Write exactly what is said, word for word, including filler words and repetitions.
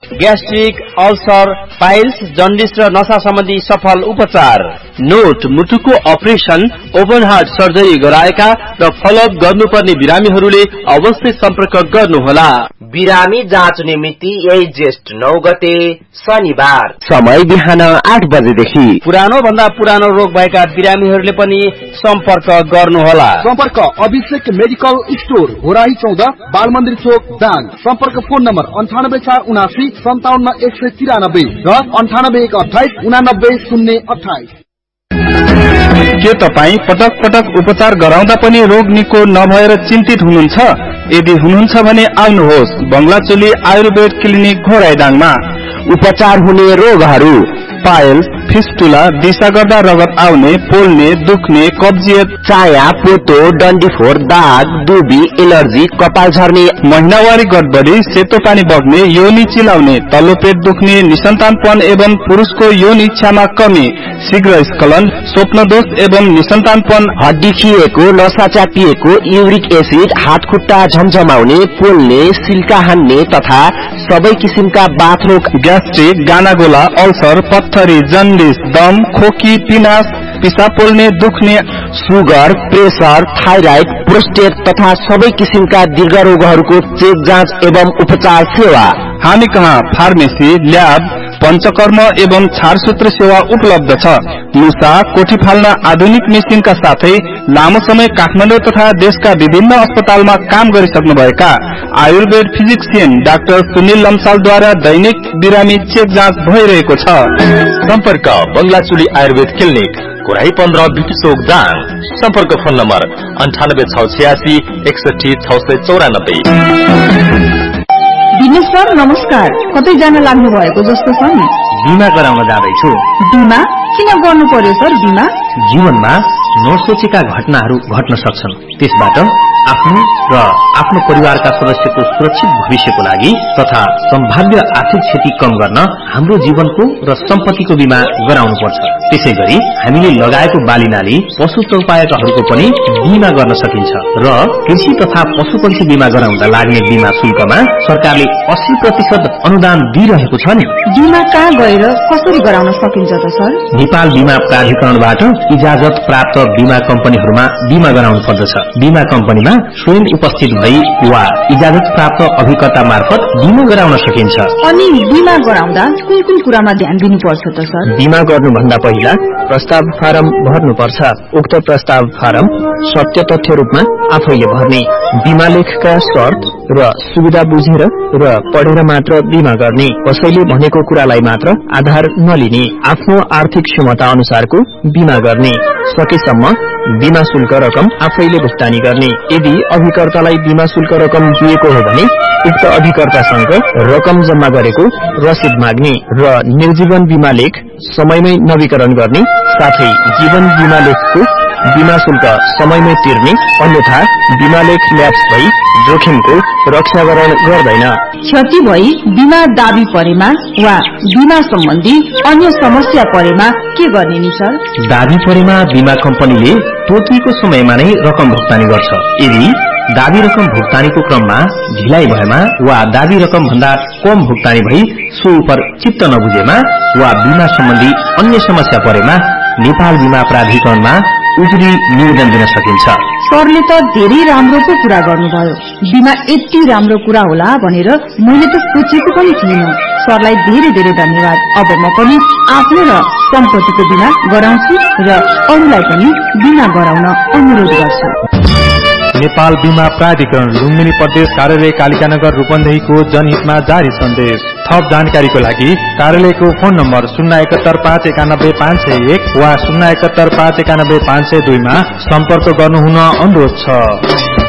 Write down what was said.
Gastric, ulcer, piles, jaundice र नशा सम्बन्धी सफल उपचार। नोट, मुटुको अपरेसन, ओपन हार्ट सर्जरी गराएका र फलोअप गर्नुपर्ने बिरामीहरूले अवश्य सम्पर्क गर्नुहोला। बिरामी जाँच मिति यही ज्येष्ठ नौ गते शनिबार, समय बिहान आठ बजेदेखि। पुरानो भन्दा पुरानो रोग भएका बिरामीहरूले पनि सम्पर्क गर्नुहोला। सम्पर्क अभिषेक मेडिकल स्टोर, होराही चौध, बाल मन्दिर चोक, दाङ। सम्पर्क फोन नम्बर अन्ठानब्बे चार उनासी सन्ताउन्न एक सय तिरानब्बे र अन्ठानब्बे एक अठाइस उनानब्बे शून्य अठाइस। के तपाईँ पटक पटक उपचार गराउँदा पनि रोग निको नभएर चिन्तित हुनुहुन्छ? यदि हुनुहुन्छ भने आउनुहोस् बंगलाचोली आयुर्वेद क्लिनिक घोराइडाङमा। उपचार हुने रोगहरू: पाइल्स, फिस्टुला, दिशा गर्दा रगत आउने, पोल्ने, दुख्ने, कब्जियत, चाया, पोतो, डन्डीफोर, दाग, दुबी, एलर्जी, कपाल झर्ने, महिनावारी गडबडी, सेतो पानी बग्ने, योनि चिलाउने, तल्लो पेट दुख्ने, निसन्तानपन एवं पुरुषको यौन इच्छामा कमी, शीघ्र स्खलन, स्वप्नदोष एवं निसन्तानपन, हड्डी खिएको, नसा च्यापिएको, युरिक एसिड, हात खुट्टा झमझमाउने, पोल्ने, सिल्का हान्ने तथा सबै किसिमका बाथरोग, ग्यास्ट्रिक, गानागोला, अल्सर, पत्थरी, जन्डिस, दम, खोकी, पिनास, पिसाब पोल्ने, दुख्ने, सुगर, प्रेसर, थाइराइड, प्रोस्टेट तथा सबै किसिमका दीर्घ रोगहरूको चेक जाँच एवं उपचार सेवा। हामी कहाँ फार्मेसी, ल्याब, पञ्चकर्म एवं छारसूत्र सेवा उपलब्ध छ। मुसा, कोठी फाल्न आधुनिक मेसिनका साथै लामो समय काठमाडौँ तथा देशका विभिन्न अस्पतालमा काम गरिसक्नुभएका आयुर्वेद फिजिक्सियन डाक्टर सुनिल लम्सालद्वारा दैनिक बिरामी चेक जाँच भइरहेको छ। सम्पर्क बंगलाचोली आयुर्वेद क्लिनिक, कोराही पन्ध्र, बिटुचोक, दाङ। सम्पर्क फोन नम्बर अन्ठानब्बे छ छयासी एकसठी छ सय चौरानब्बे। दिनेश सर नमस्कार, कतै जान लाग्नु भएको जस्तो छ नि? बिमा गराउन जाँदैछु। बिमा किन गर्नु पर्यो सर? बिमा जीवनमा नसोचेका घटनाहरू घट्न सक्छन्, त्यसबाट आफ्नो र आफ्नो परिवारका सदस्यको सुरक्षित भविष्यको लागि तथा सम्भाव्य आर्थिक क्षति कम गर्न हाम्रो जीवनको र सम्पत्तिको बिमा गराउनुपर्छ। त्यसै गरी हामीले लगाएको बालीनाली पशु चौपायकहरूको पनि बिमा गर्न सकिन्छ र कृषि तथा पशुपक्षी बिमा गराउँदा लाग्ने बिमा शुल्कमा सरकारले अस्सी प्रतिशत अनुदान दिइरहेको छ नि। बिमा कहाँ गएर कसरी गराउन सकिन्छ त सर? नेपाल बिमा प्राधिकरणबाट इजाजत प्राप्त बिमा कम्पनीहरूमा बिमा गराउनु पर्दछ। बिमा कम्पनीमा स्वयं उपस्थित भई वा इजाजत प्राप्त अभिकर्ता मार्फत बिमा गराउन सकिन्छ। अनि बिमा गराउँदा कुन कुन कुरामा ध्यान दिनुपर्छ त सर? बिमा गर्नुभन्दा पहिला प्रस्ताव फारम भर्नुपर्छ। उक्त प्रस्ताव फारम सत्य तथ्य रूपमा आफैले भर्ने, बिमा लेखका शर्त र सुविधा बुझेर र पढेर मात्र बिमा गर्ने, कसैले भनेको कुरालाई मात्र आधार नलिने, आफ्नो आर्थिक क्षमता अनुसारको बिमा गर्ने, सकेसम्म बिमा शुल्क रकम आफैले भुक्तानी गर्ने। यदि अभिकर्तालाई बिमा शुल्क रकम दिएको हो भने उक्त अभिकर्तासँग रकम जम्मा गरेको रसिद माग्ने र निर्जीवन बिमा लेख समयमै नवीकरण गर्ने, साथै जीवन बिमा लेखको बिमा शुल्क समयमै तिर्ने, अन्यथा बिमा लेख ल्याप्स भई जोखिमको रक्षाकरण गर्दैन। क्षति भई बिमा दाबी परेमा वा बिमा सम्बन्धी अन्य समस्या परेमा के गर्ने नि सर? दाबी परेमा बिमा कम्पनीले तोकिएको समयमा नै रकम भुक्तानी गर्छ। यदि दाबी रकम भुक्तानीको क्रममा ढिलाइ भएमा वा दाबी रकम भन्दा कम भुक्तानी भई सो उपर चित्त नबुझेमा वा बिमा सम्बन्धी अन्य समस्या परेमा नेपाल बिमा प्राधिकरणमा उजुरी निवेदन दिन सकिन्छ। सरले त धेरै राम्रो पो कुरा गर्नुभयो। बिमा यति राम्रो कुरा होला भनेर मैले त सोचेको पनि थिएन। सरलाई धेरै धेरै धन्यवाद। अब म पनि आफ्नो र सम्पत्तिको बिमा गराउँछु र अरूलाई पनि बिमा गराउन अनुरोध गर्छु। नेपाल बिमा प्राधिकरण लुम्बिनी प्रदेश कार्यालय कालिकानगर रूपन्देहीको जनहितमा जारी सन्देश। थप जानकारीको लागि कार्यालयको फोन नम्बर शून्य एकहत्तर पाँच एकानब्बे पाँच सय एक वा शून्य एकहत्तर पाँच एकानब्बे पाँच सय दुईमा सम्पर्क गर्नुहुन अनुरोध छ।